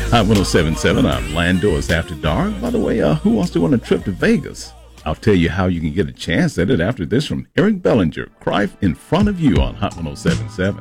Hot 1077, I'm Lando's After Dark. By the way, who wants to win a trip to Vegas? I'll tell you how you can get a chance at it after this from Eric Bellinger, Cry in Front of You on Hot 1077.